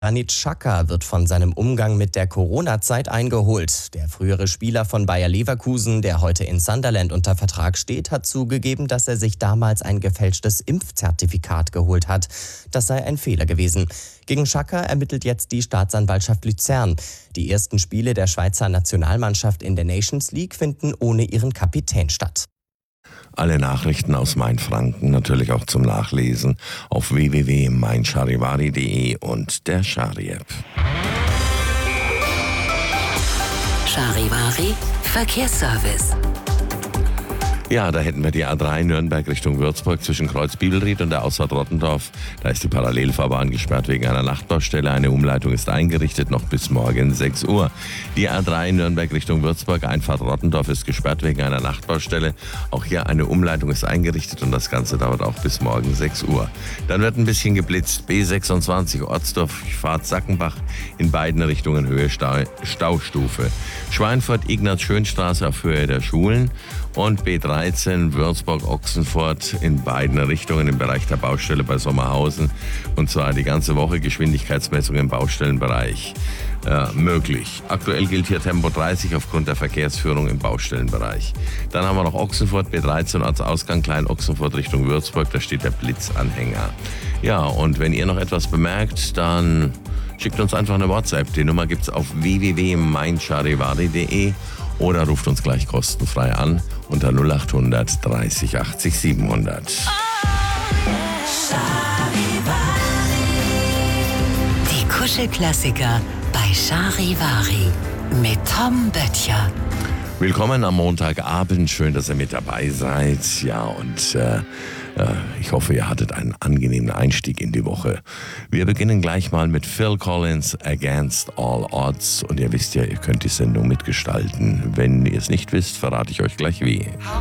Granit Xhaka wird von seinem Umgang mit der Corona-Zeit eingeholt. Der frühere Spieler von Bayer Leverkusen, der heute in Sunderland unter Vertrag steht, hat zugegeben, dass er sich damals ein gefälschtes Impfzertifikat geholt hat. Das sei ein Fehler gewesen. Gegen Xhaka ermittelt jetzt die Staatsanwaltschaft Luzern. Die ersten Spiele der Schweizer Nationalmannschaft in der Nations League finden ohne ihren Kapitän statt. Alle Nachrichten aus Mainfranken natürlich auch zum Nachlesen auf www.meincharivari.de und der Chari-App. Charivari Verkehrsservice. Ja, da hätten wir die A3 Nürnberg Richtung Würzburg zwischen Kreuz-Bibelried und der Ausfahrt Rottendorf. Da ist die Parallelfahrbahn gesperrt wegen einer Nachtbaustelle. Eine Umleitung ist eingerichtet, noch bis morgen 6 Uhr. Die A3 Nürnberg Richtung Würzburg, Einfahrt Rottendorf ist gesperrt wegen einer Nachtbaustelle. Auch hier eine Umleitung ist eingerichtet und das Ganze dauert auch bis morgen 6 Uhr. Dann wird ein bisschen geblitzt. B26 Ortsdorf, Fahrt Sackenbach in beiden Richtungen Höhe Staustufe. Schweinfurt-Ignaz-Schönstraße auf Höhe der Schulen und B13 Würzburg-Ochsenfurt in beiden Richtungen im Bereich der Baustelle bei Sommerhausen. Und zwar die ganze Woche Geschwindigkeitsmessung im Baustellenbereich möglich. Aktuell gilt hier Tempo 30 aufgrund der Verkehrsführung im Baustellenbereich. Dann haben wir noch Ochsenfurt, B13 Ortsausgang Klein-Ochsenfurt Richtung Würzburg, da steht der Blitzanhänger. Ja, und wenn ihr noch etwas bemerkt, dann schickt uns einfach eine WhatsApp. Die Nummer gibt's auf www.meincharivari.de oder ruft uns gleich kostenfrei an unter 0800 30 80 700. Die Kuschelklassiker bei Charivari mit Tom Böttcher. Willkommen am Montagabend, schön, dass ihr mit dabei seid. Ja, und ich hoffe, ihr hattet einen angenehmen Einstieg in die Woche. Wir beginnen gleich mal mit Phil Collins, Against All Odds. Und ihr wisst ja, ihr könnt die Sendung mitgestalten. Wenn ihr es nicht wisst, verrate ich euch gleich wie.